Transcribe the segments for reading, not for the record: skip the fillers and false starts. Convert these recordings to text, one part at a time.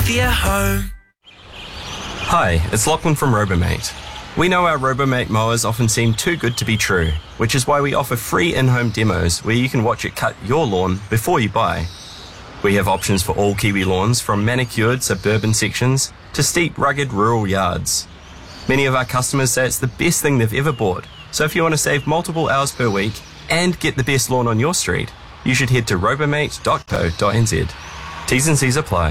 healthier home. Hi, it's Lachlan from Robomate. We know our Robomate mowers often seem too good to be true, which is why we offer free in-home demos where you can watch it cut your lawn before you buy. We have options for all Kiwi lawns, from manicured suburban sections to steep, rugged rural yards. Many of our customers say it's the best thing they've ever bought, so if you want to save multiple hours per week and get the best lawn on your street, you should head to robomate.co.nz. T's and C's apply.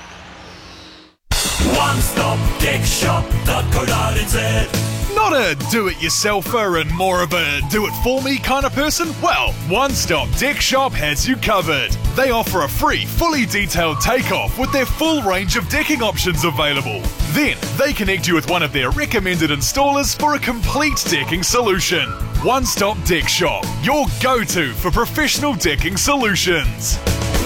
OneStopDeckShop.co.nz. Not a do-it-yourselfer and more of a do-it-for-me kind of person? Well, One Stop Deck Shop has you covered. They offer a free, fully detailed takeoff with their full range of decking options available. Then, they connect you with one of their recommended installers for a complete decking solution. One Stop Deck Shop, your go-to for professional decking solutions.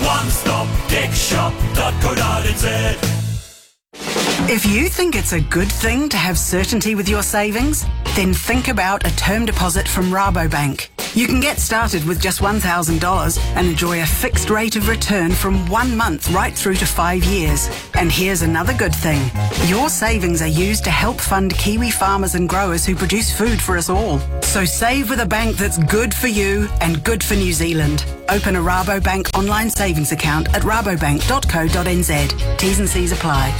OneStopDeckShop.co.nz. If you think it's a good thing to have certainty with your savings, then think about a term deposit from Rabobank. You can get started with just $1,000 and enjoy a fixed rate of return from 1 month right through to 5 years. And here's another good thing. Your savings are used to help fund Kiwi farmers and growers who produce food for us all. So save with a bank that's good for you and good for New Zealand. Open a Rabobank online savings account at rabobank.co.nz. T's and C's apply.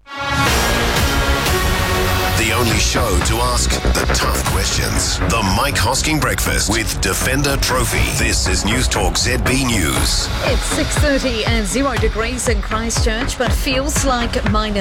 The only show to ask the tough questions. The Mike Hosking Breakfast with Defender Trophy. This is News Talk ZB News. It's 6:30 and 0 degrees in Christchurch, but feels like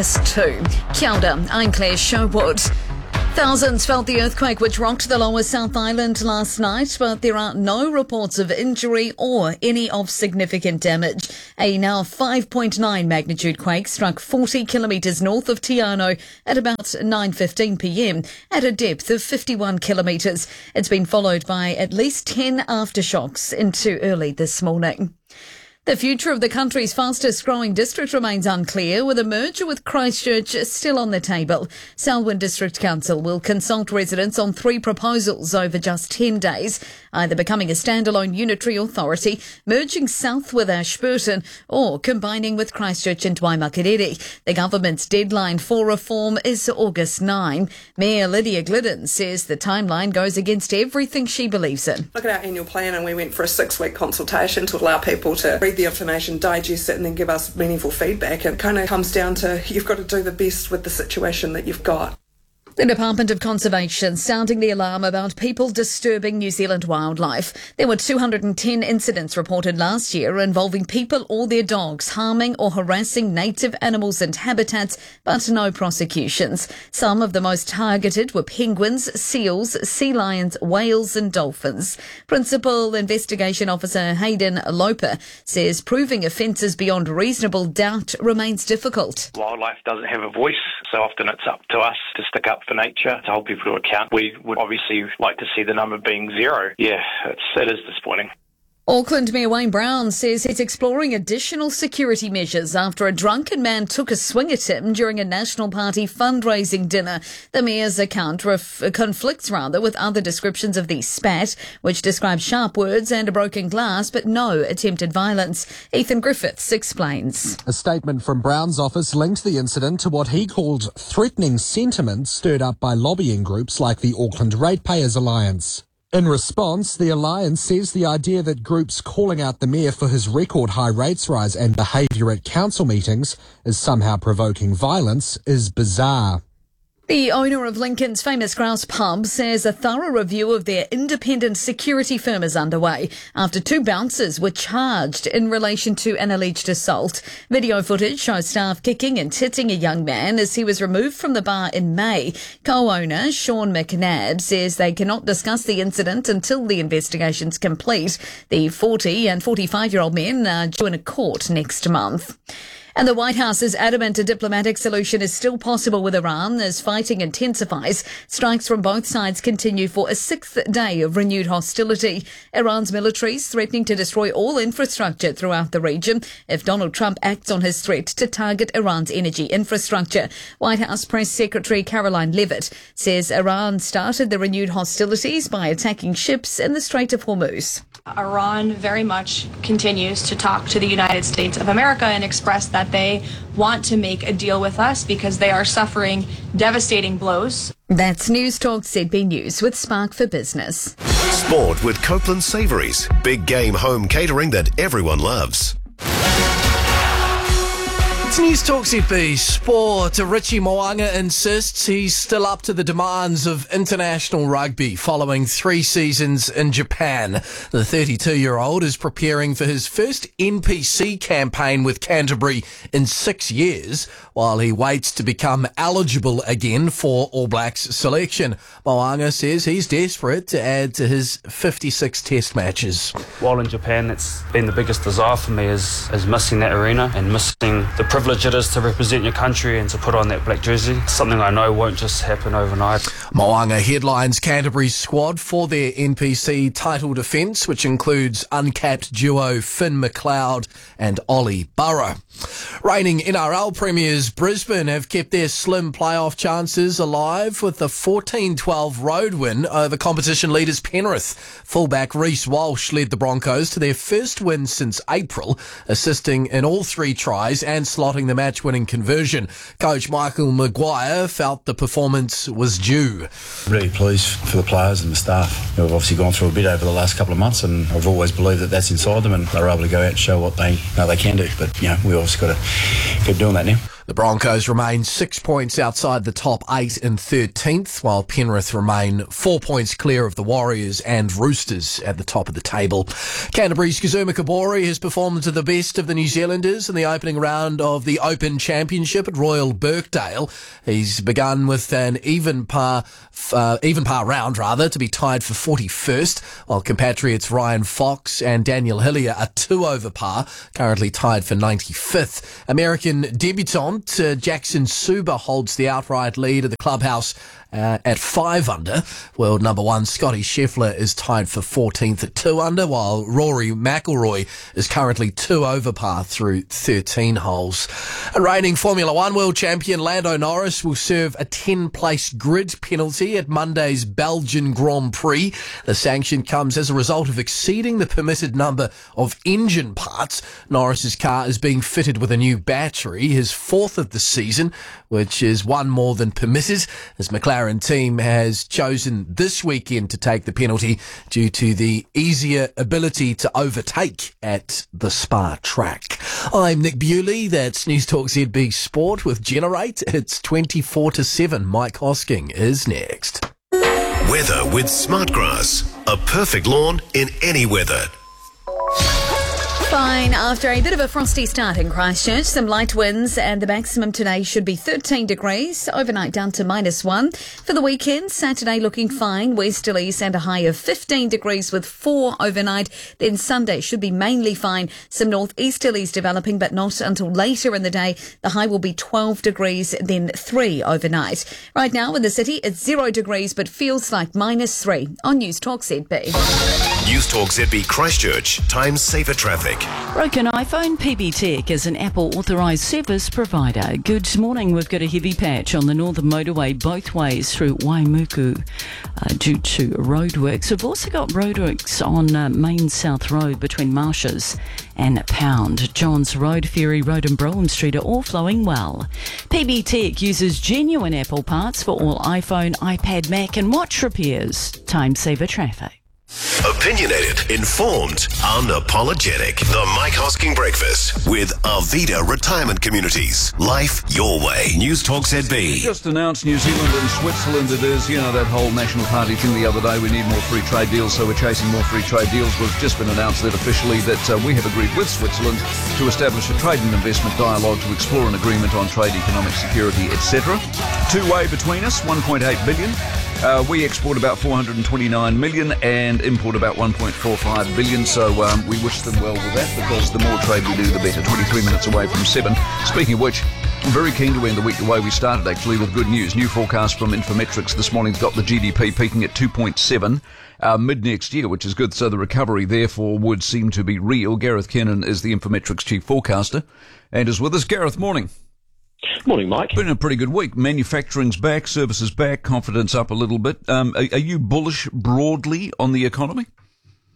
-2. Kia ora, I'm Claire Sherwood. Thousands felt the earthquake which rocked the lower South Island last night, but there are no reports of injury or any of significant damage. A now 5.9 magnitude quake struck 40 kilometres north of Te Anau at about 9:15 p.m. at a depth of 51 kilometres. It's been followed by at least 10 aftershocks into early this morning. The future of the country's fastest growing district remains unclear, with a merger with Christchurch still on the table. Selwyn District Council will consult residents on 3 proposals over just 10 days, either becoming a standalone unitary authority, merging south with Ashburton, or combining with Christchurch and Waimakariri. The government's deadline for reform is August 9. Mayor Lydia Glidden says the timeline goes against everything she believes in. Look at our annual plan, and we went for a 6-week consultation to allow people to read the information, digest it, and then give us meaningful feedback. It kind of comes down to you've got to do the best with the situation that you've got. The Department of Conservation sounding the alarm about people disturbing New Zealand wildlife. There were 210 incidents reported last year involving people or their dogs harming or harassing native animals and habitats, but no prosecutions. Some of the most targeted were penguins, seals, sea lions, whales and dolphins. Principal Investigation Officer Hayden Loper says proving offences beyond reasonable doubt remains difficult. Wildlife doesn't have a voice, so often it's up to us to stick up for nature, to hold people to account. We would obviously like to see the number being 0. Yeah, it is disappointing. Auckland Mayor Wayne Brown says he's exploring additional security measures after a drunken man took a swing at him during a National Party fundraising dinner. The mayor's account conflicts with other descriptions of the spat, which describes sharp words and a broken glass, but no attempted violence. Ethan Griffiths explains. A statement from Brown's office linked the incident to what he called threatening sentiment stirred up by lobbying groups like the Auckland Ratepayers Alliance. In response, the Alliance says the idea that groups calling out the Mayor for his record high rates rise and behaviour at council meetings is somehow provoking violence is bizarre. The owner of Lincoln's famous Grouse pub says a thorough review of their independent security firm is underway after 2 bouncers were charged in relation to an alleged assault. Video footage shows staff kicking and hitting a young man as he was removed from the bar in May. Co-owner Sean McNabb says they cannot discuss the incident until the investigation's complete. The 40 and 45-year-old men are due in a court next month. And the White House is adamant a diplomatic solution is still possible with Iran as fighting intensifies. Strikes from both sides continue for a 6th day of renewed hostility. Iran's military is threatening to destroy all infrastructure throughout the region if Donald Trump acts on his threat to target Iran's energy infrastructure. White House Press Secretary Caroline Leavitt says Iran started the renewed hostilities by attacking ships in the Strait of Hormuz. Iran very much continues to talk to the United States of America and express that that they want to make a deal with us because they are suffering devastating blows. That's News Talk ZB News with Spark for Business. Sport with Copeland Savouries. Big game home catering that everyone loves. It's News Talk ZB Sport. Richie Mo'unga insists he's still up to the demands of international rugby following 3 seasons in Japan. The 32-year-old is preparing for his first NPC campaign with Canterbury in 6 years while he waits to become eligible again for All Blacks selection. Mo'unga says he's desperate to add to his 56 test matches. While in Japan, it's been the biggest desire for me is missing that arena and missing the privilege it is to represent your country and to put on that black jersey. Something I know won't just happen overnight. Mo'unga headlines Canterbury's squad for their NPC title defence, which includes uncapped duo Finn McLeod and Ollie Burrow. Reigning NRL premiers Brisbane have kept their slim playoff chances alive with a 14-12 road win over competition leaders Penrith. Fullback Reece Walsh led the Broncos to their first win since April, assisting in all 3 tries and slotting the match-winning conversion. Coach Michael Maguire felt the performance was due. Really pleased for the players and the staff. We've obviously gone through a bit over the last couple of months, and I've always believed that that's inside them, and they're able to go out and show what they know they can do. But, we obviously got to keep doing that now. The Broncos remain 6 points outside the top 8 in 13th, while Penrith remain 4 points clear of the Warriors and Roosters at the top of the table. Canterbury's Kazuma Kabore has performed to the best of the New Zealanders in the opening round of the Open Championship at Royal Birkdale. He's begun with an even par round to be tied for 41st, while compatriots Ryan Fox and Daniel Hillier are 2 over par, currently tied for 95th. American debutant Jackson Suba holds the outright lead of the clubhouse at 5 under. World number 1 Scotty Scheffler is tied for 14th at 2 under, while Rory McIlroy is currently 2 over par through 13 holes. And reigning Formula 1 world champion Lando Norris will serve a 10-place grid penalty at Monday's Belgian Grand Prix. The sanction comes as a result of exceeding the permitted number of engine parts. Norris's car is being fitted with a new battery, his 4th of the season, which is one more than permitted, as McLaren team has chosen this weekend to take the penalty due to the easier ability to overtake at the Spa track. I'm Nick Bewley. That's News Talk ZB Sport with Generate. It's 24/7. Mike Hosking is next. Weather with Smartgrass. A perfect lawn in any weather. Fine after a bit of a frosty start in Christchurch. Some light winds, and the maximum today should be 13 degrees. Overnight down to -1. For the weekend, Saturday looking fine. Westerlies and a high of 15 degrees with 4 overnight. Then Sunday should be mainly fine. Some northeasterlies developing, but not until later in the day. The high will be 12 degrees, then 3 overnight. Right now in the city, it's 0 degrees, but feels like -3 on News Talk ZB. News Talk ZB Christchurch. Time saver traffic. Broken iPhone. PB Tech is an Apple authorised service provider. Good morning. We've got a heavy patch on the northern motorway both ways through Waimuku due to roadworks. We've also got roadworks on Main South Road between Marshes and Pound. Johns Road, Ferry Road and Brougham Street are all flowing well. PB Tech uses genuine Apple parts for all iPhone, iPad, Mac and watch repairs. Time saver traffic. Opinionated, informed, unapologetic. The Mike Hosking Breakfast with Arvida Retirement Communities. Life your way. News Talk ZB. Just announced New Zealand and Switzerland. It is, that whole National Party thing the other day. We need more free trade deals, so we're chasing more free trade deals. We've just been announced that officially that we have agreed with Switzerland to establish a trade and investment dialogue to explore an agreement on trade, economic security, etc. Two-way between us, 1.8 billion. We export about 429 million and import about 1.45 billion, so we wish them well with that, because the more trade we do, the better. 23 minutes away from 7. Speaking of which, I'm very keen to end the week the way we started, actually, with good news. New forecast from Infometrics this morning's got the GDP peaking at 2.7 mid-next year, which is good, so the recovery, therefore, would seem to be real. Gareth Kennan is the Infometrics chief forecaster and is with us. Gareth, morning. Morning, Mike. Been a pretty good week. Manufacturing's back, services back, confidence up a little bit. Are you bullish broadly on the economy?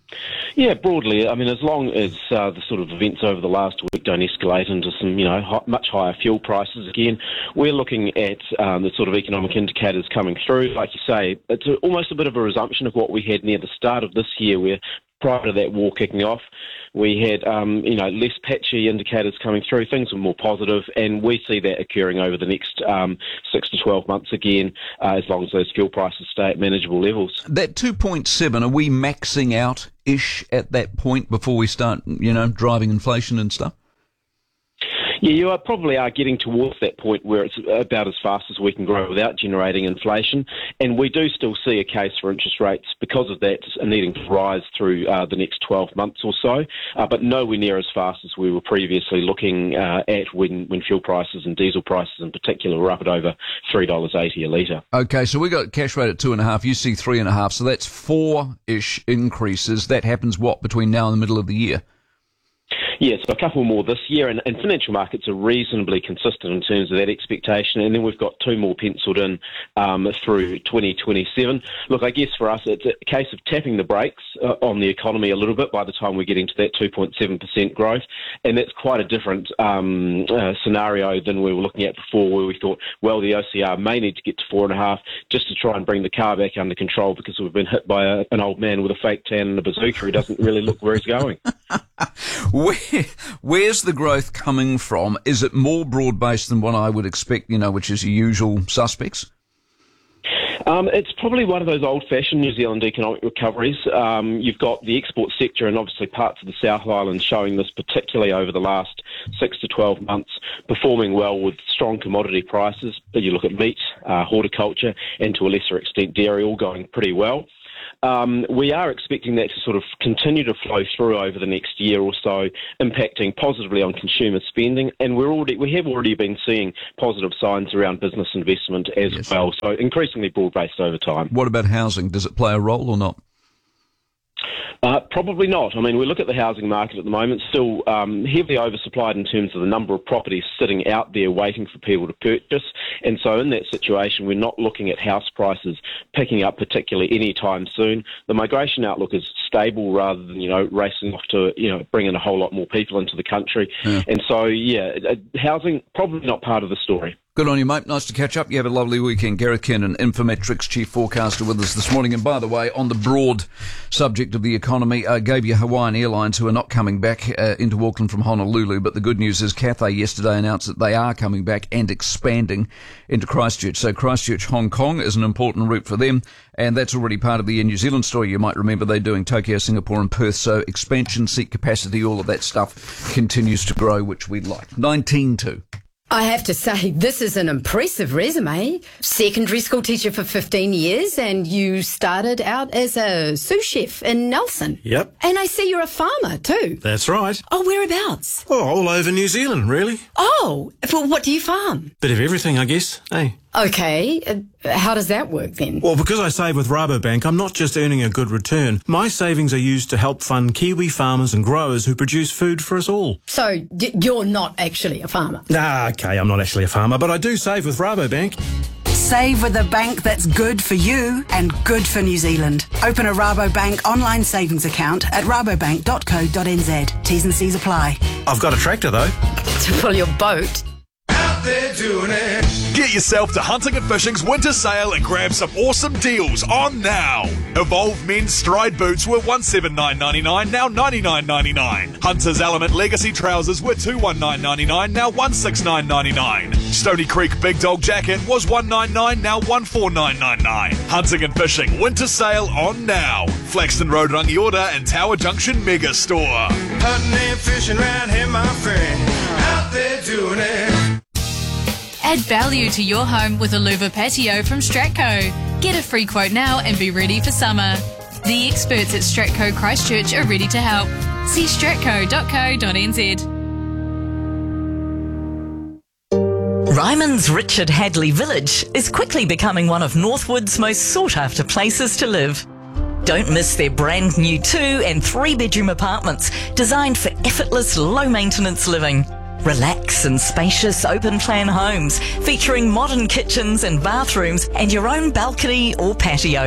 Yeah, broadly. I mean, as long as the sort of events over the last week don't escalate into some, much higher fuel prices again, we're looking at the sort of economic indicators coming through. Like you say, it's almost a bit of a resumption of what we had near the start of this year, where prior to that war kicking off, we had, less patchy indicators coming through. Things were more positive, and we see that occurring over the next 6 to 12 months again, as long as those fuel prices stay at manageable levels. That 2.7, are we maxing out-ish at that point before we start, driving inflation and stuff? Yeah, you probably are getting towards that point where it's about as fast as we can grow without generating inflation. And we do still see a case for interest rates, because of that, needing to rise through the next 12 months or so, but nowhere near as fast as we were previously looking at when fuel prices and diesel prices in particular were up at over $3.80 a litre. Okay, so we got cash rate at 2.5, you see 3.5, so that's 4-ish increases. That happens, between now and the middle of the year? Yes, a couple more this year, and financial markets are reasonably consistent in terms of that expectation, and then we've got 2 more penciled in through 2027. Look, I guess for us it's a case of tapping the brakes on the economy a little bit by the time we're getting to that 2.7% growth, and that's quite a different scenario than we were looking at before, where we thought, well, the OCR may need to get to 4.5 just to try and bring the car back under control, because we've been hit by an old man with a fake tan and a bazooka who doesn't really look where he's going. Where's the growth coming from? Is it more broad-based than what I would expect, which is your usual suspects? It's probably one of those old-fashioned New Zealand economic recoveries. You've got the export sector and obviously parts of the South Island showing this, particularly over the last 6 to 12 months, performing well with strong commodity prices. You look at meat, horticulture, and to a lesser extent dairy, all going pretty well. We are expecting that to sort of continue to flow through over the next year or so, impacting positively on consumer spending, and we have already been seeing positive signs around business investment as well, so increasingly broad-based over time. What about housing? Does it play a role or not? Probably not. I mean, we look at the housing market at the moment, still heavily oversupplied in terms of the number of properties sitting out there waiting for people to purchase. And so in that situation, we're not looking at house prices picking up particularly any time soon. The migration outlook is stable rather than, racing off to, bring in a whole lot more people into the country. Yeah. And so, housing, probably not part of the story. Good on you, mate. Nice to catch up. You have a lovely weekend. Gareth Kennan, Infometrics Chief Forecaster, with us this morning. And by the way, on the broad subject of the economy, gave you Hawaiian Airlines, who are not coming back into Auckland from Honolulu. But the good news is Cathay yesterday announced that they are coming back and expanding into Christchurch. So Christchurch, Hong Kong is an important route for them. And that's already part of the Air New Zealand story. You might remember they're doing Tokyo, Singapore and Perth. So expansion, seat capacity, all of that stuff continues to grow, which we like. 19-2. I have to say, this is an impressive resume. Secondary school teacher for 15 years, and you started out as a sous chef in Nelson. Yep. And I see you're a farmer too. That's right. Oh, whereabouts? Oh, all over New Zealand, really. Oh, well, what do you farm? Bit of everything, I guess. Hey. Okay, how does that work then? Well, because I save with Rabobank, I'm not just earning a good return. My savings are used to help fund Kiwi farmers and growers who produce food for us all. So you're not actually a farmer? Okay, I'm not actually a farmer, but I do save with Rabobank. Save with a bank that's good for you and good for New Zealand. Open a Rabobank online savings account at rabobank.co.nz. T's and C's apply. I've got a tractor, though. To pull your boat. They're doing it. Get yourself to Hunting and Fishing's winter sale and grab some awesome deals on now. Evolve men's stride boots were $179.99, now $99.99. Hunter's Element Legacy trousers were $219.99, now $169.99. Stony Creek Big Dog jacket was $199, now $149.99. Hunting and Fishing winter sale on now. Flaxton Road, Rangiora and Tower Junction Mega Store. Hunting and fishing round here, my friend. Out there doing it. Add value to your home with a louver patio from Stratco. Get a free quote now and be ready for summer. The experts at Stratco Christchurch are ready to help. See stratco.co.nz. Ryman's Richard Hadley Village is quickly becoming one of Northwood's most sought-after places to live. Don't miss their brand new 2- and 3-bedroom apartments designed for effortless, low-maintenance living. Relax in spacious open-plan homes featuring modern kitchens and bathrooms and your own balcony or patio.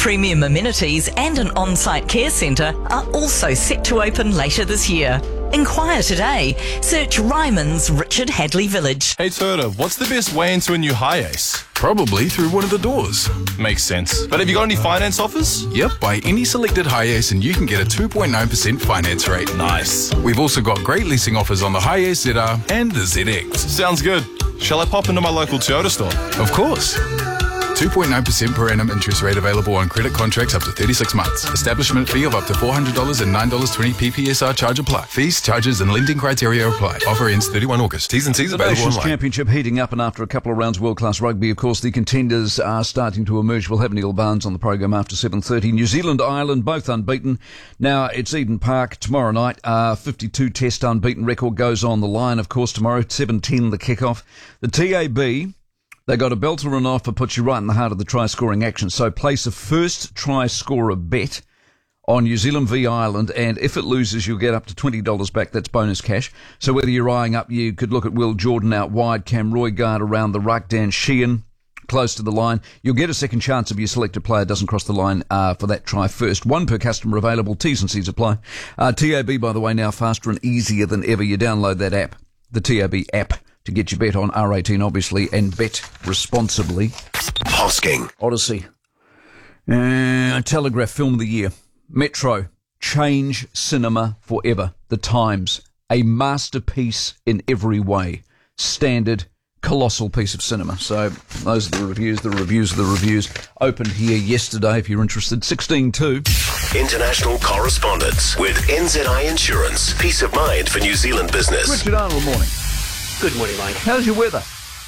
premium amenities and an on-site care centre are also set to open later this year. Inquire today. Search Ryman's Richard Hadley Village. Hey Turda, what's the best way into a new Hi-Ace? Probably through one of the doors. Makes sense. But have you got any finance offers? Yep, buy any selected Hi-Ace and you can get a 2.9% finance rate. Nice. We've also got great leasing offers on the Hi-Ace ZR and the ZX. Sounds good. Shall I pop into my local Toyota store? Of course. 2.9% per annum interest rate available on credit contracts up to 36 months. Establishment fee of up to $400 and $9.20 PPSR charge apply. Fees, charges and lending criteria apply. Offer ends 31 August. T's and C's The available Nations online. Championship heating up, and after a couple of rounds of world-class rugby, of course, the contenders are starting to emerge. We'll have Neil Barnes on the program after 7:30. New Zealand, Ireland, both unbeaten. Now, it's Eden Park tomorrow night. 52-test unbeaten record goes on the line, of course, tomorrow, 7:10 the kickoff. The TAB... they got a belter and offer, puts you right in the heart of the try-scoring action. So place a first try-scorer bet on New Zealand v Ireland, and if it loses, you'll get up to $20 back. That's bonus cash. So whether you're eyeing up, you could look at Will Jordan out wide, Cam Roygaard around the ruck, Dan Sheehan close to the line. You'll get a second chance if your selected player doesn't cross the line for that try first. One per customer available. T's and C's apply. TAB, by the way, now faster and easier than ever. You download that app, the TAB app, to get your bet on R18, obviously, and bet responsibly. Hosking. Odyssey. Telegraph Film of the Year. Metro. Change cinema forever. The Times. A masterpiece in every way. Standard. Colossal piece of cinema. So those are the reviews. The reviews are the reviews. Opened here yesterday, if you're interested. 16.2. International correspondence with NZI Insurance. Peace of mind for New Zealand business. Richard Arnold, morning. Good morning, Mike. How's your weather?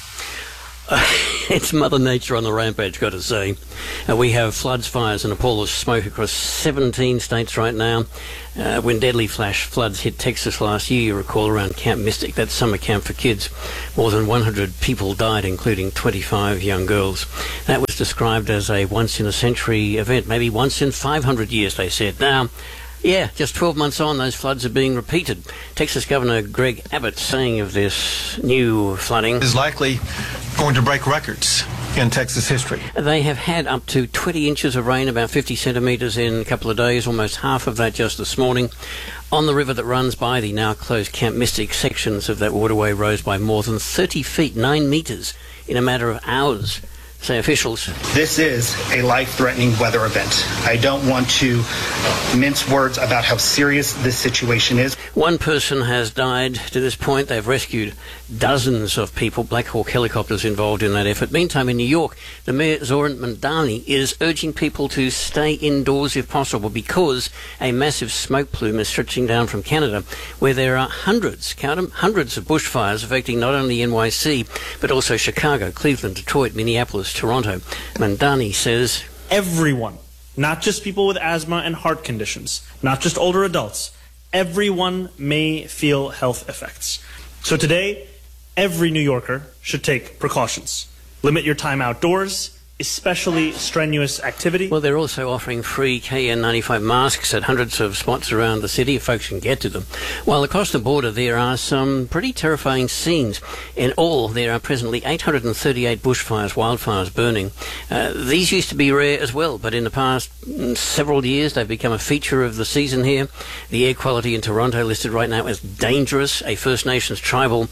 It's Mother Nature on the rampage, got to say. We have floods, fires and a pall of smoke across 17 states right now. When deadly flash floods hit Texas last year, you recall, around Camp Mystic, that summer camp for kids, more than 100 people died, including 25 young girls. That was described as a once-in-a-century event, maybe once in 500 years, they said. Now, yeah, just 12 months on, those floods are being repeated. Texas Governor Greg Abbott saying of this new flooding is likely going to break records in Texas history. They have had up to 20 inches of rain, about 50 centimetres in a couple of days, almost half of that just this morning. On the river that runs by the now closed Camp Mystic, sections of that waterway rose by more than 30 feet, 9 metres, in a matter of hours, say officials. This is a life-threatening weather event. I don't want to mince words about how serious this situation is. One person has died to this point. They've rescued dozens of people. Black Hawk helicopters involved in that effort. Meantime, in New York, the Mayor Zoran Mandani is urging people to stay indoors if possible because a massive smoke plume is stretching down from Canada, where there are hundreds, count them, hundreds of bushfires affecting not only NYC, but also Chicago, Cleveland, Detroit, Minneapolis, Toronto. Mandani says, everyone, not just people with asthma and heart conditions, not just older adults, everyone may feel health effects. So today, every New Yorker should take precautions. Limit your time outdoors, especially strenuous activity. Well, they're also offering free KN95 masks at hundreds of spots around the city if folks can get to them. While across the border there are some pretty terrifying scenes. In all, there are presently 838 bushfires, wildfires burning. These used to be rare as well, but in the past several years they've become a feature of the season here. The air quality in Toronto listed right now as dangerous. A First Nations tribal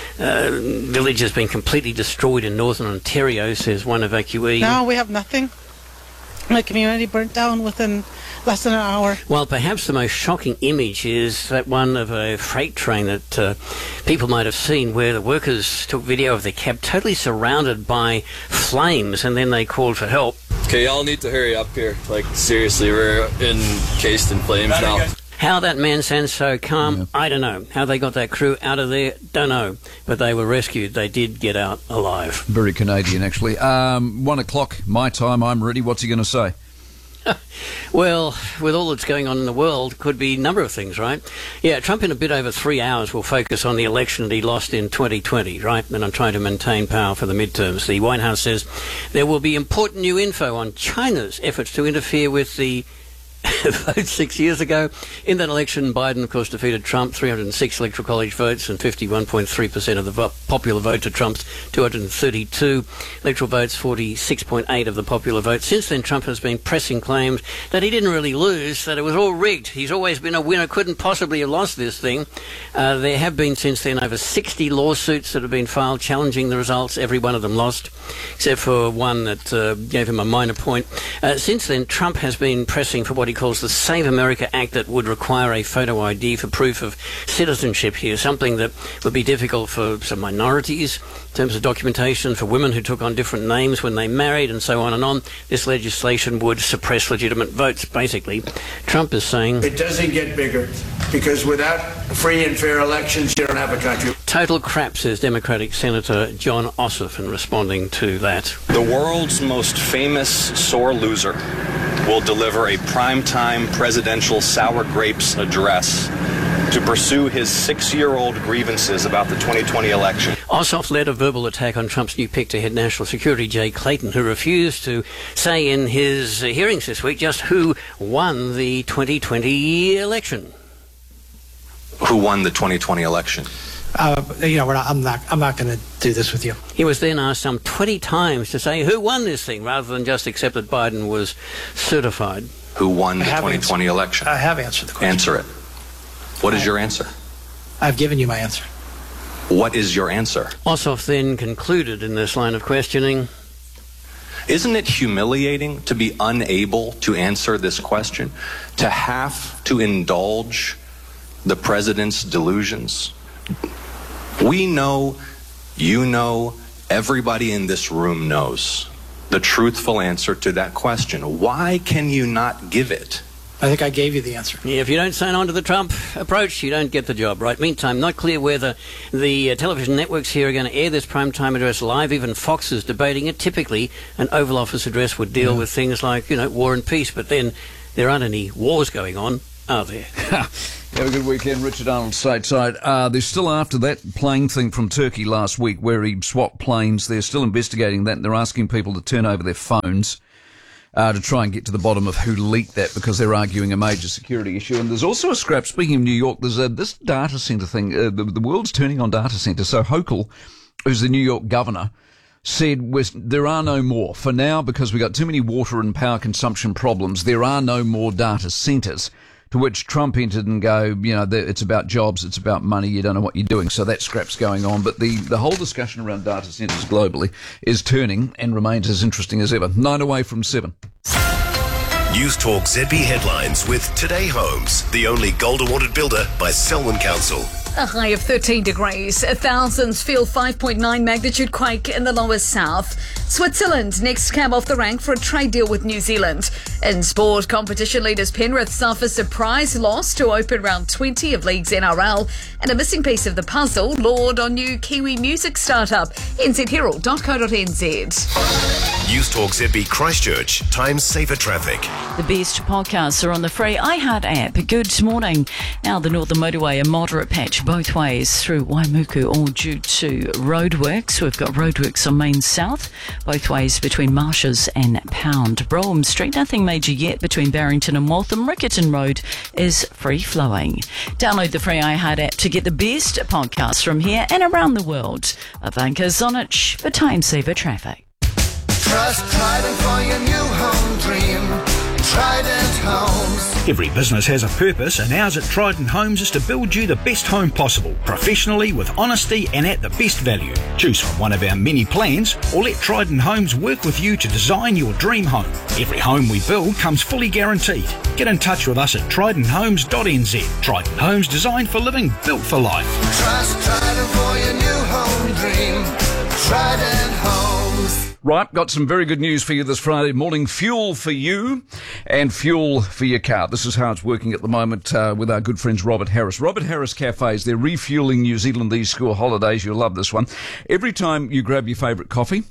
village has been completely destroyed in northern Ontario, says one evacuee. No, we have nothing. My community burnt down within less than an hour. Well, perhaps the most shocking image is that one of a freight train that people might have seen, where the workers took video of the cab totally surrounded by flames, and then they called for help. Okay, y'all need to hurry up here. Like, seriously, we're encased in flames now. How that man sounds so calm, I don't know. How they got that crew out of there, don't know. But they were rescued. They did get out alive. Very Canadian, actually. 1 o'clock, my time, I'm ready. What's he going to say? Well, with all that's going on in the world, could be a number of things, right? Yeah, Trump in a bit over 3 hours will focus on the election that he lost in 2020, right? And I'm trying to maintain power for the midterms. The White House says there will be important new info on China's efforts to interfere with the votes 6 years ago. In that election, Biden, of course, defeated Trump, 306 Electoral College votes and 51.3% of the popular vote to Trump's 232 electoral votes, 46.8 of the popular vote. Since then, Trump has been pressing claims that he didn't really lose, that it was all rigged. He's always been a winner, couldn't possibly have lost this thing. There have been since then over 60 lawsuits that have been filed challenging the results. Every one of them lost, except for one that gave him a minor point. Since then, Trump has been pressing for what he calls the Save America Act that would require a photo ID for proof of citizenship here, something that would be difficult for some minorities in terms of documentation, for women who took on different names when they married, and so on and on. This legislation would suppress legitimate votes, basically. Trump is saying it doesn't get bigger, because without free and fair elections, you don't have a country. Total crap, says Democratic Senator John Ossoff in responding to that. The world's most famous sore loser will deliver a primetime presidential sour grapes address to pursue his 6-year-old grievances about the 2020 election. Ossoff led a verbal attack on Trump's new pick to head National Security, Jay Clayton, who refused to say in his hearings this week just who won the 2020 election. Who won the 2020 election? I'm not going to do this with you. He was then asked some 20 times to say who won this thing, rather than just accept that Biden was certified. Who won the 2020 election? I have answered the question. Answer it. What is your answer? I've given you my answer. What is your answer? Ossoff then concluded in this line of questioning. Isn't it humiliating to be unable to answer this question? To have to indulge the president's delusions? We know, you know, everybody in this room knows the truthful answer to that question. Why can you not give it? I think I gave you the answer. Yeah, if you don't sign on to the Trump approach, you don't get the job, right? Meantime, not clear whether the television networks here are going to air this primetime address live. Even Fox is debating it. Typically, an Oval Office address would deal with things like, war and peace, but then there aren't any wars going on, are there? Have a good weekend, Richard Arnold, stateside. They're still after that plane thing from Turkey last week where he swapped planes. They're still investigating that, and they're asking people to turn over their phones to try and get to the bottom of who leaked that, because they're arguing a major security issue. And there's also a scrap, speaking of New York, there's this data centre thing. The world's turning on data centres. So Hochul, who's the New York governor, said there are no more. For now, because we've got too many water and power consumption problems, there are no more data centres. To which Trump entered and it's about jobs, it's about money, you don't know what you're doing. So that scrap's going on. But the whole discussion around data centres globally is turning and remains as interesting as ever. 9 away from 7. News Talk ZB headlines with Today Homes, the only gold awarded builder by Selwyn Council. A high of 13 degrees. Thousands feel 5.9 magnitude quake in the lower south. Switzerland next cab off the rank for a trade deal with New Zealand. In sport, competition leaders Penrith suffer surprise loss to open round 20 of League's NRL. And a missing piece of the puzzle, Lord on new Kiwi music startup. nzherald.co.nz. News Talk ZB Christchurch, times safer traffic. The best podcasts are on the free iHeart app. Good morning. Now the Northern Motorway, a moderate patch both ways through Waimuku, all due to roadworks. We've got roadworks on Main South, both ways between Marshes and Pound. Brougham Street, nothing major yet between Barrington and Waltham. Riccarton Road is free-flowing. Download the free iHeart app to get the best podcasts from here and around the world. Ivanka Zonich for Time Saver Traffic. Trust Trident for your new home dream. Trident Homes. Every business has a purpose, and ours at Trident Homes is to build you the best home possible, professionally, with honesty and at the best value. Choose from one of our many plans, or let Trident Homes work with you to design your dream home. Every home we build comes fully guaranteed. Get in touch with us at tridenthomes.nz. Trident Homes, designed for living, built for life. Trust Trident for your new home dream. Trident Homes. Right, got some very good news for you this Friday morning. Fuel for you and fuel for your car. This is how it's working at the moment with our good friends Robert Harris. Robert Harris Cafes, they're refueling New Zealand these school holidays. You'll love this one. Every time you grab your favourite coffee,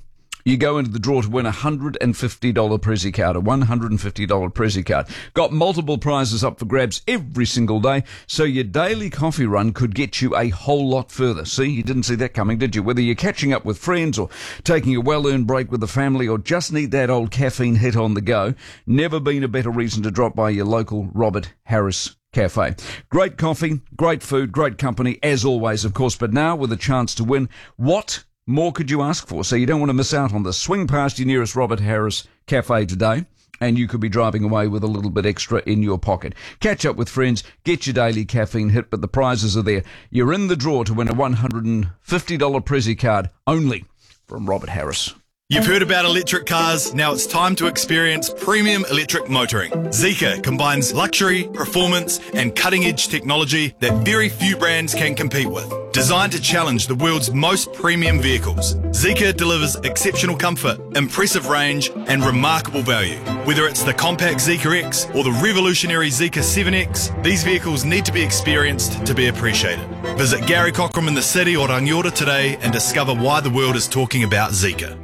You go into the draw to win a $150 Prezi card, a $150 Prezi card. Got multiple prizes up for grabs every single day, so your daily coffee run could get you a whole lot further. See, you didn't see that coming, did you? Whether you're catching up with friends or taking a well-earned break with the family or just need that old caffeine hit on the go, never been a better reason to drop by your local Robert Harris Cafe. Great coffee, great food, great company, as always, of course, but now with a chance to win. What more could you ask for? So you don't want to miss out on this. Swing past your nearest Robert Harris Cafe today, and you could be driving away with a little bit extra in your pocket. Catch up with friends, get your daily caffeine hit, but the prizes are there. You're in the draw to win a $150 Prezi card only from Robert Harris. You've heard about electric cars, now it's time to experience premium electric motoring. Zeekr combines luxury, performance and cutting-edge technology that very few brands can compete with. Designed to challenge the world's most premium vehicles, Zeekr delivers exceptional comfort, impressive range and remarkable value. Whether it's the compact Zeekr X or the revolutionary Zeekr 7X, these vehicles need to be experienced to be appreciated. Visit Gary Cockram in the city or Rangiora today and discover why the world is talking about Zeekr.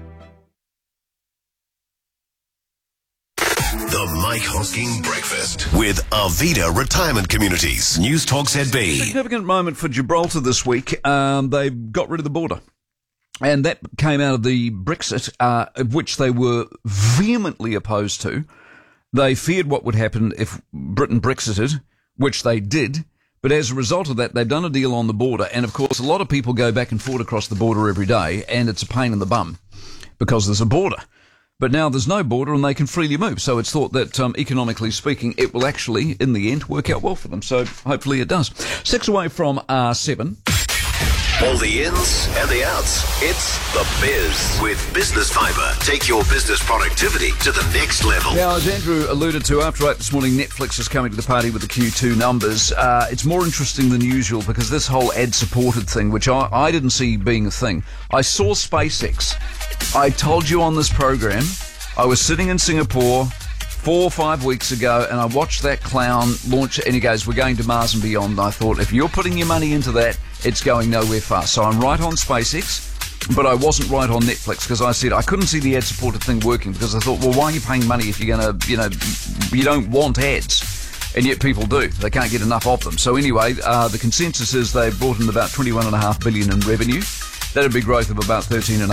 The Mike Hosking Breakfast with Arvida Retirement Communities. News Talk ZB. Significant moment for Gibraltar this week. They got rid of the border. And that came out of the Brexit, which they were vehemently opposed to. They feared what would happen if Britain Brexited, which they did. But as a result of that, they've done a deal on the border. And, of course, a lot of people go back and forth across the border every day, and it's a pain in the bum because there's a border. But now there's no border and they can freely move. So it's thought that, economically speaking, it will actually, in the end, work out well for them. So hopefully it does. 6 away from R7. All the ins and the outs. It's The Biz with Business Fibre. Take your business productivity to the next level. Now, as Andrew alluded to, after 8 this morning, Netflix is coming to the party with the Q2 numbers. It's more interesting than usual because this whole ad-supported thing, which I didn't see being a thing. I saw SpaceX. I told you on this program, I was sitting in Singapore 4 or 5 weeks ago and I watched that clown launch and he goes, we're going to Mars and beyond. And I thought, if you're putting your money into that, it's going nowhere fast. So I'm right on SpaceX, but I wasn't right on Netflix because I said I couldn't see the ad-supported thing working because I thought, well, why are you paying money if you're going to, you don't want ads? And yet people do. They can't get enough of them. So anyway, the consensus is they brought in about $21.5 billion in revenue. That'd be growth of about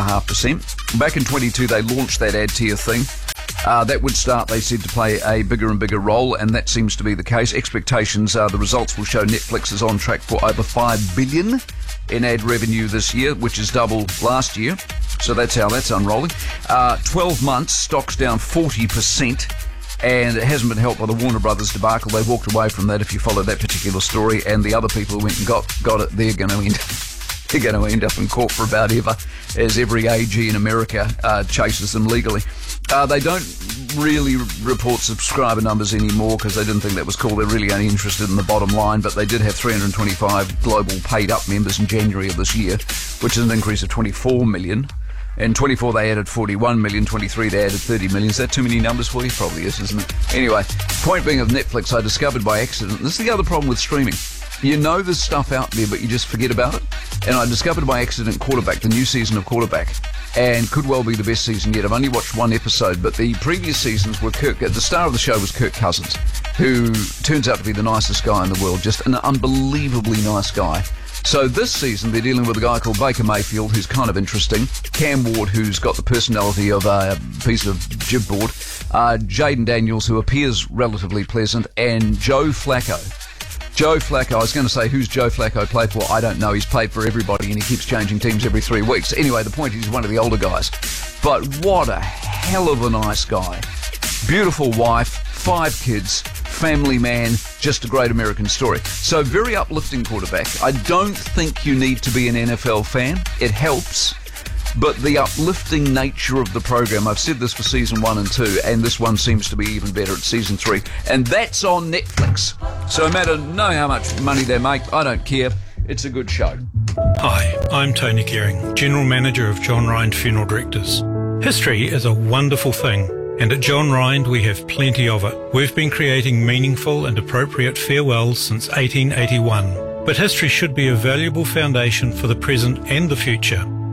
13.5%. Back in 22, they launched that ad tier thing. That would start, they said, to play a bigger and bigger role, and that seems to be the case. Expectations are the results will show Netflix is on track for over $5 billion in ad revenue this year, which is double last year. So that's how that's unrolling. 12 months, stock's down 40%. And it hasn't been helped by the Warner Brothers debacle. They walked away from that if you follow that particular story. And the other people who went and got it, they're going to end up in court for about ever, as every AG in America chases them legally. They don't really report subscriber numbers anymore because they didn't think that was cool. They're really only interested in the bottom line, but they did have 325 global paid-up members in January of this year, which is an increase of 24 million. In 24, they added 41 million. 23, they added 30 million. Is that too many numbers for you? Probably is, isn't it? Anyway, point being of Netflix, I discovered by accident. This is the other problem with streaming. You know there's stuff out there, but you just forget about it. And I discovered by accident Quarterback, the new season of Quarterback, and could well be the best season yet. I've only watched one episode, but the previous seasons were the star of the show was Kirk Cousins, who turns out to be the nicest guy in the world, just an unbelievably nice guy. So this season, they're dealing with a guy called Baker Mayfield, who's kind of interesting, Cam Ward, who's got the personality of a piece of gibboard, Jaden Daniels, who appears relatively pleasant, and Joe Flacco. Joe Flacco, I was going to say, who's Joe Flacco play for? I don't know. He's played for everybody and he keeps changing teams every 3 weeks. Anyway, the point is he's one of the older guys. But what a hell of a nice guy. Beautiful wife, 5 kids, family man, just a great American story. So very uplifting Quarterback. I don't think you need to be an NFL fan. It helps. But the uplifting nature of the program, I've said this for season 1 and 2, and this one seems to be even better at season 3. And that's on Netflix. So no matter how much money they make, I don't care. It's a good show. Hi, I'm Tony Kering, General Manager of John Rind Funeral Directors. History is a wonderful thing, and at John Rind we have plenty of it. We've been creating meaningful and appropriate farewells since 1881. But history should be a valuable foundation for the present and the future.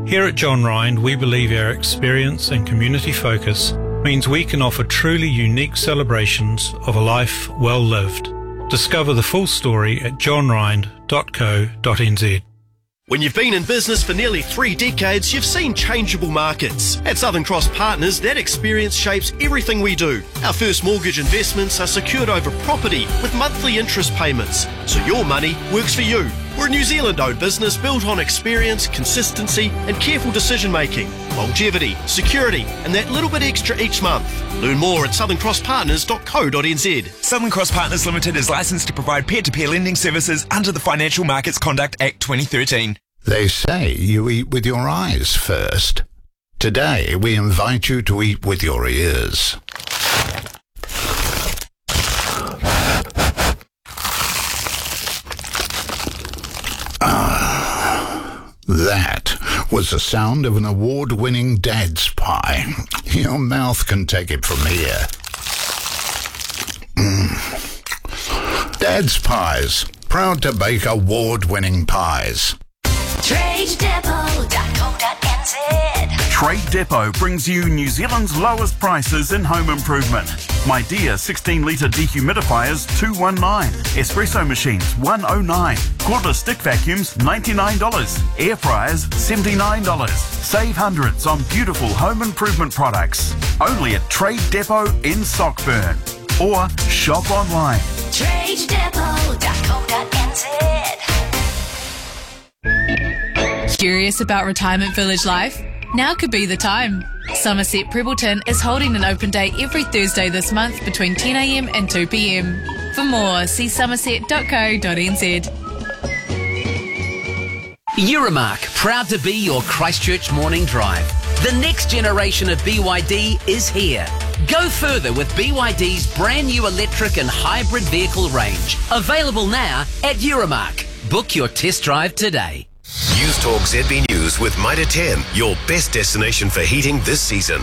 Here at John Rind, we believe our experience and community focus means we can offer truly unique celebrations of a life well lived. Discover the full story at johnrind.co.nz. When you've been in business for nearly 3 decades, you've seen changeable markets. At Southern Cross Partners, that experience shapes everything we do. Our first mortgage investments are secured over property with monthly interest payments, so your money works for you. We're a New Zealand-owned business built on experience, consistency and careful decision-making, longevity, security and that little bit extra each month. Learn more at southernCrossPartners.co.nz. Southern Cross Partners Limited is licensed to provide peer-to-peer lending services under the Financial Markets Conduct Act 2013. They say you eat with your eyes first. Today, we invite you to eat with your ears. That was the sound of an award-winning Dad's Pie. Your mouth can take it from here. Dad's Pies, proud to bake award-winning pies. TradeDepot.co.nz. Trade Depot brings you New Zealand's lowest prices in home improvement. My Deer 16-litre dehumidifiers $219, espresso machines $109, cordless stick vacuums $99, air fryers $79. Save hundreds on beautiful home improvement products. Only at Trade Depot in Sockburn. Or shop online. TradeDepot.co.nz. Curious about retirement village life? Now could be the time. Somerset Prebbleton is holding an open day every Thursday this month between 10 a.m. and 2 p.m. For more, see somerset.co.nz. Euromark, proud to be your Christchurch morning drive. The next generation of BYD is here. Go further with BYD's brand new electric and hybrid vehicle range. Available now at Euromark. Book your test drive today. News Talk ZB News with Mitre 10, your best destination for heating this season.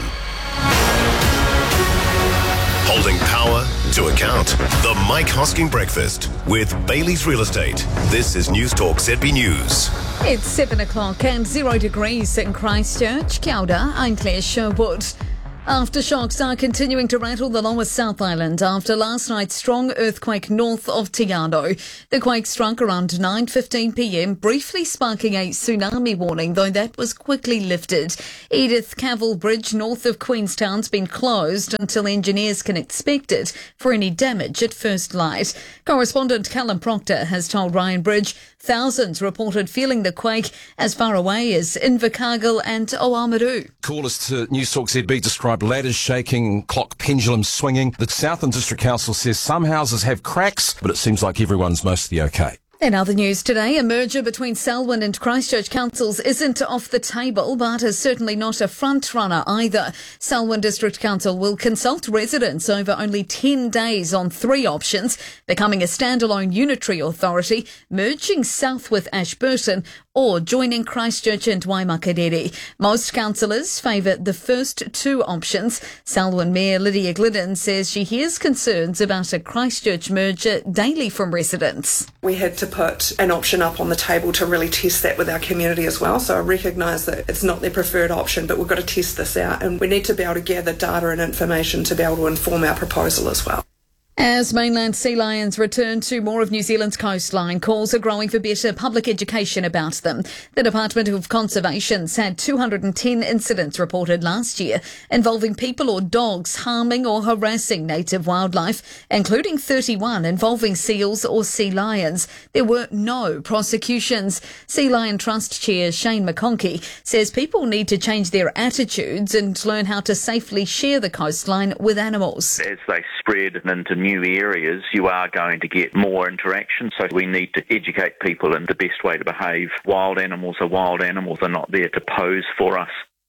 Holding power to account. The Mike Hosking Breakfast with Bailey's Real Estate. This is News Talk ZB News. It's 7 o'clock and 0 degrees in Christchurch. Kia ora, I'm Claire Sherwood. Aftershocks are continuing to rattle the lower South Island after last night's strong earthquake north of Te Anau. The quake struck around 9:15 p.m, briefly sparking a tsunami warning, though that was quickly lifted. Edith Cavell Bridge north of Queenstown's been closed until engineers can inspect it for any damage at first light. Correspondent Callum Proctor has told Ryan Bridge thousands reported feeling the quake as far away as Invercargill and Oamaru. Callers to News Talk ZB described ladders shaking, clock pendulums swinging. The Southland District Council says some houses have cracks, but it seems like everyone's mostly okay. In other news today, a merger between Selwyn and Christchurch councils isn't off the table, but is certainly not a front runner either. Selwyn District Council will consult residents over only 10 days on 3 options: becoming a standalone unitary authority, merging south with Ashburton, or joining Christchurch and Waimakariri. Most councillors favour the first 2 options. Selwyn Mayor Lydia Glidden says she hears concerns about a Christchurch merger daily from residents. We had to put an option up on the table to really test that with our community as well. So I recognise that it's not their preferred option, but we've got to test this out and we need to be able to gather data and information to be able to inform our proposal as well. As mainland sea lions return to more of New Zealand's coastline, calls are growing for better public education about them. The Department of Conservation's had 210 incidents reported last year involving people or dogs harming or harassing native wildlife, including 31 involving seals or sea lions. There were no prosecutions. Sea Lion Trust Chair Shane McConkey says people need to change their attitudes and learn how to safely share the coastline with animals. As they spread into new areas, you are going to get more interaction, so we need to educate people in the best way to behave. Wild animals are not there to pose for us.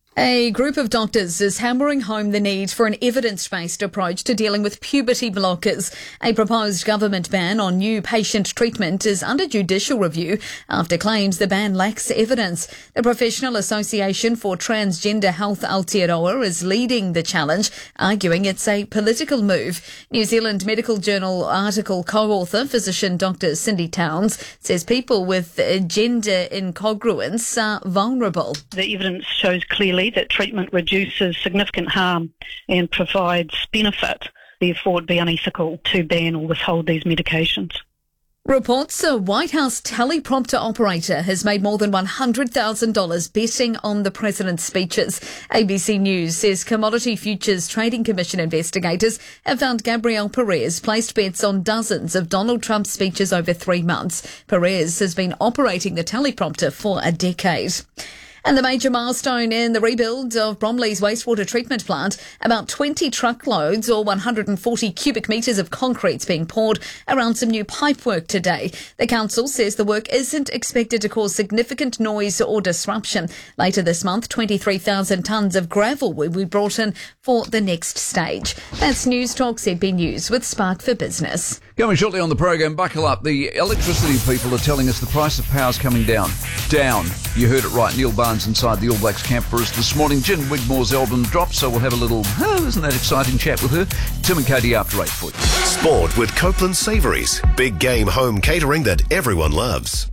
A group of doctors is hammering home the need for an evidence-based approach to dealing with puberty blockers. A proposed government ban on new patient treatment is under judicial review after claims the ban lacks evidence. The Professional Association for Transgender Health Aotearoa is leading the challenge, arguing it's a political move. New Zealand Medical Journal article co-author, physician Dr. Cindy Towns, says people with gender incongruence are vulnerable. The evidence shows clearly that treatment reduces significant harm and provides benefit. Therefore, it would be unethical to ban or withhold these medications. Reports a White House teleprompter operator has made more than $100,000 betting on the president's speeches. ABC News says Commodity Futures Trading Commission investigators have found Gabriel Perez placed bets on dozens of Donald Trump's speeches over 3 months. Perez has been operating the teleprompter for a decade. And the major milestone in the rebuild of Bromley's wastewater treatment plant, about 20 truckloads or 140 cubic metres of concrete's being poured around some new pipework today. The council says the work isn't expected to cause significant noise or disruption. Later this month, 23,000 tonnes of gravel will be brought in for the next stage. That's News Talk ZB News with Spark for Business. Coming shortly on the program, buckle up. The electricity people are telling us the price of power is coming down. Down. You heard it right. Neil Barnes inside the All Blacks camp for us this morning. Jen Wigmore's album dropped, so we'll have a little, isn't that exciting, chat with her. Tim and Katie after 8 for you. Sport with Copeland Savouries. Big game home catering that everyone loves.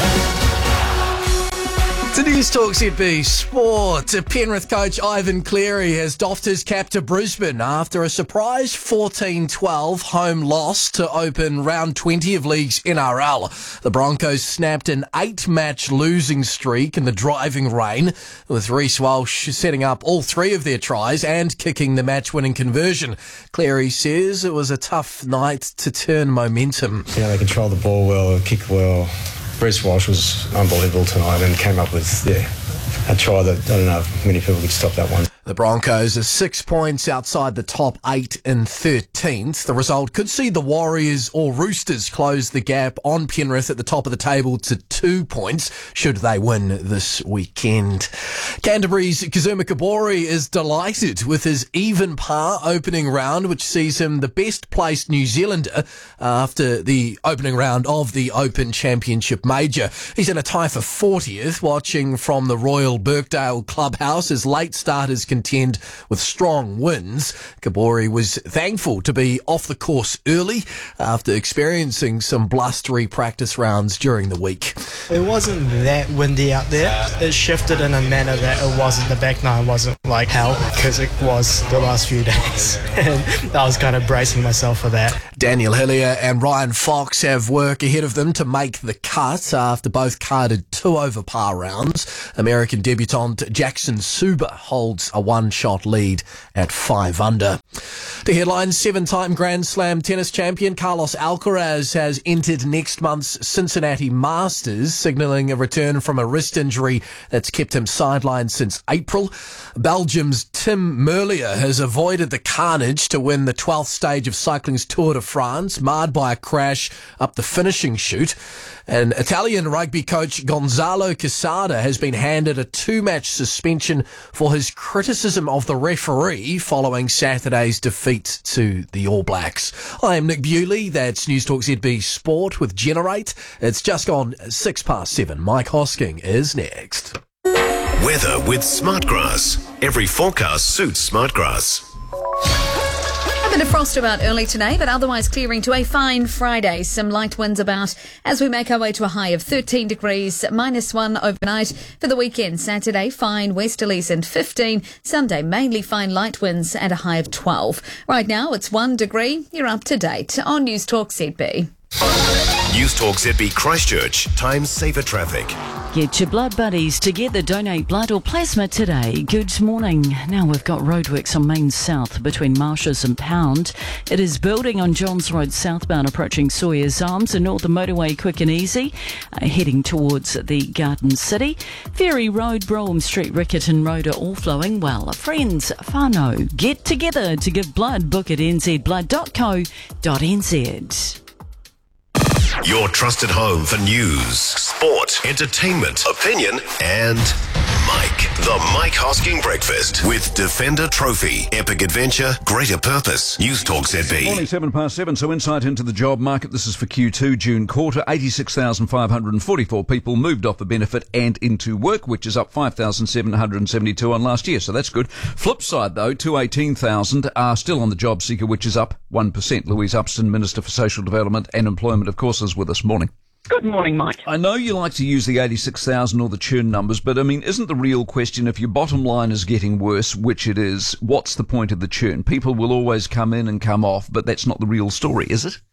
To News Talk ZB Sport, Penrith coach Ivan Cleary has doffed his cap to Brisbane after a surprise 14-12 home loss to open round 20 of League's NRL. The Broncos snapped an 8-match losing streak in the driving rain, with Reece Walsh setting up all 3 of their tries and kicking the match-winning conversion. Cleary says it was a tough night to turn momentum. Yeah, they controlled the ball well, kicked well. Reece Walsh was unbelievable tonight and came up with, a try that I don't know if many people could stop that one. The Broncos are 6 points outside the top 8 in 13th. The result could see the Warriors or Roosters close the gap on Penrith at the top of the table to 2 points, should they win this weekend. Canterbury's Kazuma Kabori is delighted with his even par opening round, which sees him the best placed New Zealander after the opening round of the Open Championship Major. He's in a tie for 40th, watching from the Royal Birkdale Clubhouse as late starters contend with strong winds. Kabori was thankful to be off the course early after experiencing some blustery practice rounds during the week. It wasn't that windy out there. It shifted in a manner that it wasn't. The back nine wasn't like hell, because it was the last few days. And I was kind of bracing myself for that. Daniel Hillier and Ryan Fox have work ahead of them to make the cut after both carded 2 over par rounds. American debutant Jackson Suba holds a 1-shot lead at 5 under. The headlines: 7-time Grand Slam tennis champion Carlos Alcaraz has entered next month's Cincinnati Masters, signalling a return from a wrist injury that's kept him sidelined since April. Belgium's Tim Merlier has avoided the carnage to win the 12th stage of cycling's Tour de France, marred by a crash up the finishing chute. And Italian rugby coach Gonzalo Quesada has been handed a 2-match suspension for his criticism of the referee following Saturday's defeat to the All Blacks. I am Nick Bewley. That's News Talk ZB Sport with Generate. It's just gone 7:06. Mike Hosking is next. Weather with Smartgrass. Every forecast suits Smartgrass. A bit of frost about early today, but otherwise clearing to a fine Friday. Some light winds about as we make our way to a high of 13 degrees, -1 overnight. For the weekend, Saturday, fine westerlies and 15. Sunday, mainly fine light winds and a high of 12. Right now, it's 1 degree. You're up to date on News Talk ZB. News Talk ZB Christchurch. Time saver traffic. Get your blood buddies together. Donate blood or plasma today. Good morning. Now we've got roadworks on Main South between Marshes and Pound. It is building on Johns Road southbound approaching Sawyers Arms and Northern Motorway quick and easy, heading towards the Garden City. Ferry Road, Brougham Street, Riccarton Road are all flowing well. Friends, whānau, get together to give blood. Book at nzblood.co.nz. Your trusted home for news, sport, entertainment, opinion, and The Mike Hosking Breakfast with Defender Trophy, Epic Adventure, Greater Purpose, News Talk ZB. Morning, 7:07. So insight into the job market. This is for Q2 June quarter. 86,544 people moved off the benefit and into work, which is up 5,772 on last year. So that's good. Flip side though, 218,000 are still on the job seeker, which is up 1%. Louise Upston, Minister for Social Development and Employment, of course, is with us. Morning. Good morning, Mike. I know you like to use the 86,000 or the churn numbers, but I mean, isn't the real question, if your bottom line is getting worse, which it is, what's the point of the churn? People will always come in and come off, but that's not the real story, is it?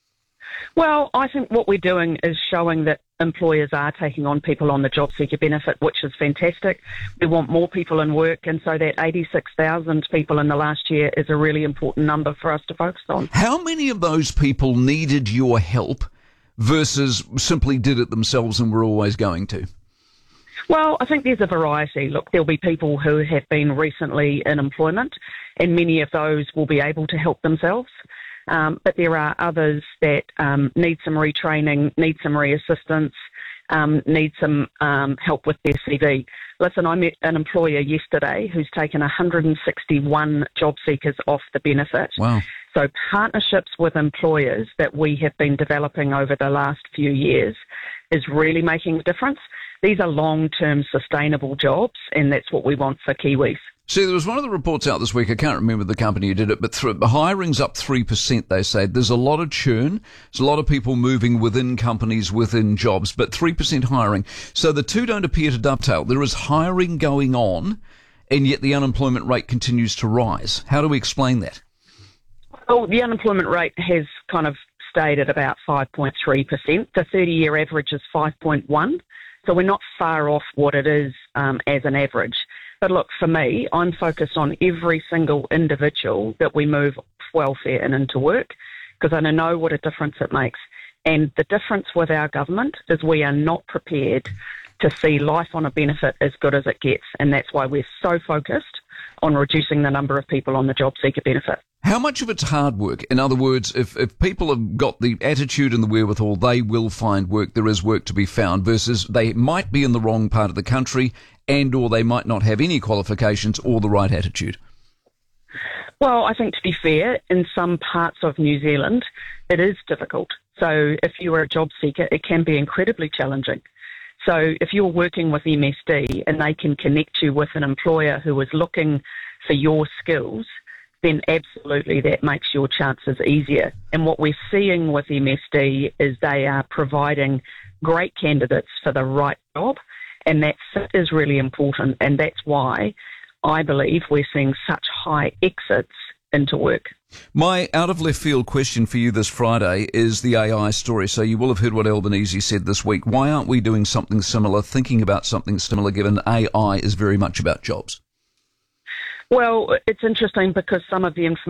Well, I think what we're doing is showing that employers are taking on people on the job seeker benefit, which is fantastic. We want more people in work, and so that 86,000 people in the last year is a really important number for us to focus on. How many of those people needed your help versus simply did it themselves and were always going to? Well, I think there's a variety. Look, there'll be people who have been recently in employment, and many of those will be able to help themselves. But there are others that need some retraining, need some reassistance, need some help with their CV. Listen, I met an employer yesterday who's taken 161 job seekers off the benefit. Wow. So partnerships with employers that we have been developing over the last few years is really making a difference. These are long-term sustainable jobs, and that's what we want for Kiwis. See, there was one of the reports out this week, I can't remember the company who did it, but hiring's up 3%, they say. There's a lot of churn. There's a lot of people moving within companies, within jobs, but 3% hiring. So the two don't appear to dovetail. There is hiring going on, and yet the unemployment rate continues to rise. How do we explain that? Well, the unemployment rate has kind of stayed at about 5.3%. The 30-year average is 5.1%. So we're not far off what it is as an average. But look, for me, I'm focused on every single individual that we move off welfare and into work, because I know what a difference it makes. And the difference with our government is we are not prepared to see life on a benefit as good as it gets. And that's why we're so focused on reducing the number of people on the job seeker benefit. How much of it's hard work? In other words, if people have got the attitude and the wherewithal, they will find work, there is work to be found, versus they might be in the wrong part of the country and or they might not have any qualifications or the right attitude. Well, I think to be fair, in some parts of New Zealand, it is difficult. So if you are a job seeker, it can be incredibly challenging. So if you're working with MSD and they can connect you with an employer who is looking for your skills, then absolutely that makes your chances easier. And what we're seeing with MSD is they are providing great candidates for the right job, and that is really important. And that's why I believe we're seeing such high exits into work. My out of left field question for you this Friday is the AI story. So you will have heard what Albanese said this week. Why aren't we doing something similar, thinking about something similar, given AI is very much about jobs? Well, it's interesting because some of the information